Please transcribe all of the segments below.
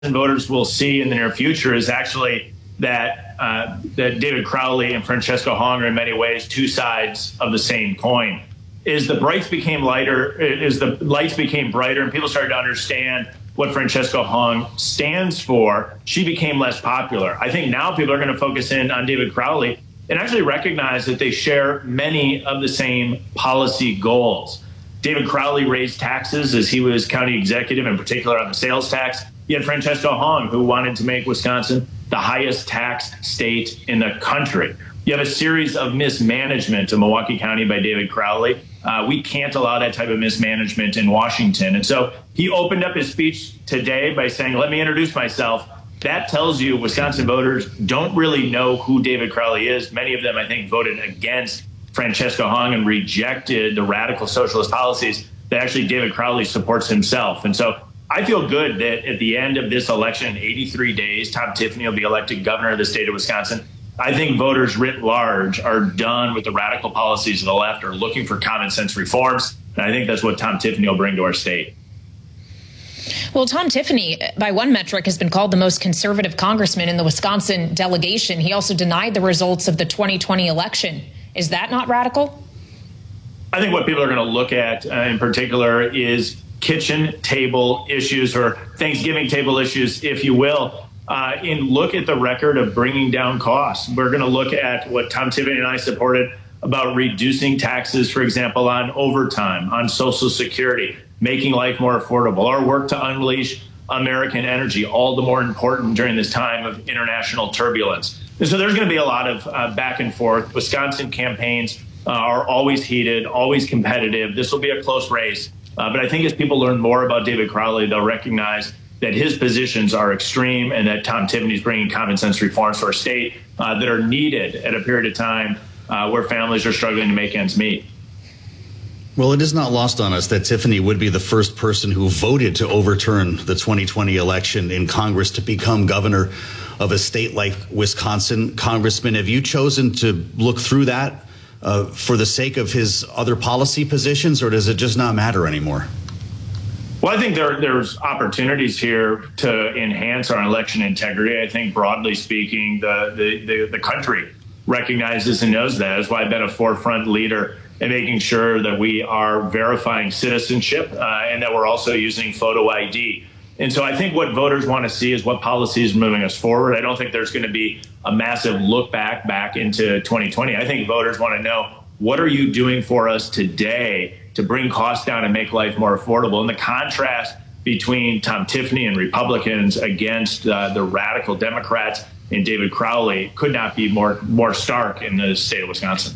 voters will see in the near future is actually that David Crowley and Francesca Hong are in many ways two sides of the same coin. As the lights became brighter, and people started to understand what Francesca Hong stands for, she became less popular. I think now people are going to focus in on David Crowley and actually recognize that they share many of the same policy goals. David Crowley raised taxes as he was county executive, in particular on the sales tax. You had Francesca Hong, who wanted to make Wisconsin the highest taxed state in the country. You have a series of mismanagement in Milwaukee County by David Crowley. We can't allow that type of mismanagement in Washington. And so he opened up his speech today by saying, let me introduce myself. That tells you Wisconsin voters don't really know who David Crowley is. Many of them, I think, voted against Francesca Hong and rejected the radical socialist policies that actually David Crowley supports himself. And so I feel good that at the end of this election, 83 days, Tom Tiffany will be elected governor of the state of Wisconsin. I think voters writ large are done with the radical policies of the left, are looking for common sense reforms. And I think that's what Tom Tiffany will bring to our state. Well, Tom Tiffany, by one metric, has been called the most conservative congressman in the Wisconsin delegation. He also denied the results of the 2020 election. Is that not radical? I think what people are going to look at in particular is kitchen table issues, or Thanksgiving table issues, if you will, and look at the record of bringing down costs. We're going to look at what Tom Tiffany and I supported about reducing taxes, for example, on overtime, on Social Security, making life more affordable. Our work to unleash American energy, all the more important during this time of international turbulence. And so there's going to be a lot of back and forth. Wisconsin campaigns are always heated, always competitive. This will be a close race. But I think as people learn more about David Crowley, they'll recognize that his positions are extreme and that Tom Tiffany is bringing common sense reforms to our state that are needed at a period of time where families are struggling to make ends meet. Well, it is not lost on us that Tiffany would be the first person who voted to overturn the 2020 election in Congress to become governor of a state like Wisconsin. Congressman, have you chosen to look through that for the sake of his other policy positions, or does it just not matter anymore? Well, I think there's opportunities here to enhance our election integrity. I think broadly speaking, the country recognizes and knows that. That's why I've been a forefront leader in making sure that we are verifying citizenship and that we're also using photo ID. And so I think what voters want to see is what policy is moving us forward. I don't think there's going to be a massive look back into 2020. I think voters want to know, what are you doing for us today to bring costs down and make life more affordable? And the contrast between Tom Tiffany and Republicans against the radical Democrats and David Crowley could not be more stark in the state of Wisconsin.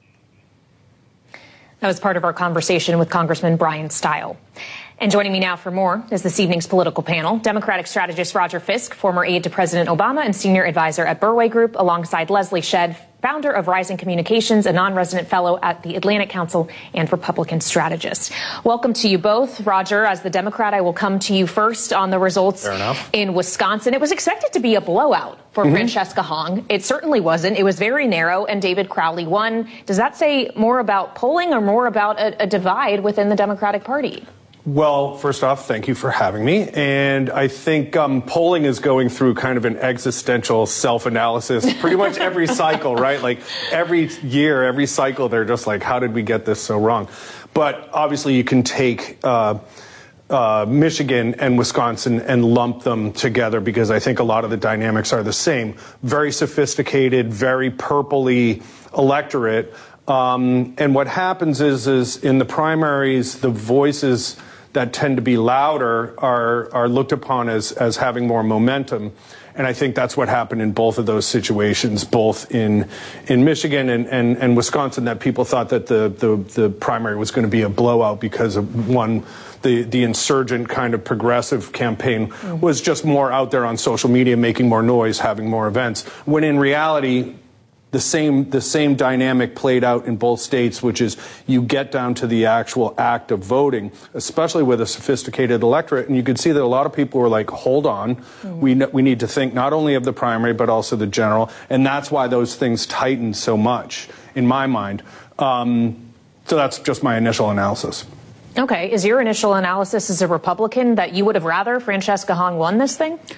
That was part of our conversation with Congressman Brian Stile. And joining me now for more is this evening's political panel, Democratic strategist Roger Fisk, former aide to President Obama and senior advisor at Burway Group, alongside Leslie Shedd, founder of Rising Communications, a non-resident fellow at the Atlantic Council and Republican strategist. Welcome to you both. Roger, as the Democrat, I will come to you first on the results in Wisconsin. It was expected to be a blowout for Francesca Hong. It certainly wasn't. It was very narrow, and David Crowley won. Does that say more about polling or more about a divide within the Democratic Party? Well, first off, thank you for having me. And I think polling is going through kind of an existential self-analysis pretty much every cycle, right? Like every year, every cycle, they're just like, how did we get this so wrong? But obviously you can take Michigan and Wisconsin and lump them together because I think a lot of the dynamics are the same. Very sophisticated, very purpley electorate. And what happens is in the primaries, the voices that tend to be louder are looked upon as having more momentum. And I think that's what happened in both of those situations, both in Michigan and Wisconsin, that people thought that the primary was going to be a blowout because of the insurgent kind of progressive campaign was just more out there on social media, making more noise, having more events, when in reality, the same dynamic played out in both states, which is you get down to the actual act of voting, especially with a sophisticated electorate. And you could see that a lot of people were like, hold on, we need to think not only of the primary, but also the general. And that's why those things tightened so much, in my mind. So that's just my initial analysis. Okay. Is your initial analysis as a Republican that you would have rather Francesca Hong won this thing?